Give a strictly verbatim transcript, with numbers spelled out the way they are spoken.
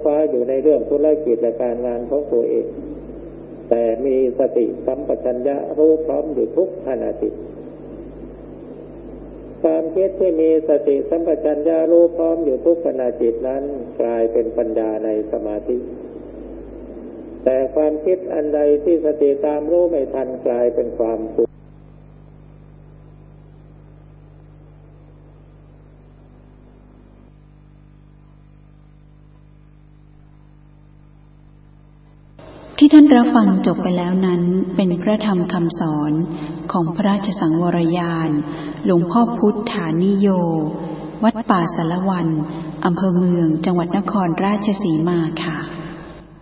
ฟ้าอยู่ในเรื่องธุรกิจและการงานของตัวเองแต่มีสติสัมปชัญญะรู้พร้อมอยู่ทุกขณะจิตความคิดที่มีสติสัมปชัญญะรู้พร้อมอยู่ทุกขณะจิตนั้นกลายเป็นปัญญาในสมาธิแต่ความคิดอันใดที่สติตามรู้ไม่ทันกลายเป็นความฟุ้งที่ท่านรับฟังจบไปแล้วนั้นเป็นพระธรรมคำสอนของพระราชสังวรยานหลวงพ่อพุทธานิโยวัดป่าสารวันอำเภอเมืองจังหวัดนครราชสีมาค่ะ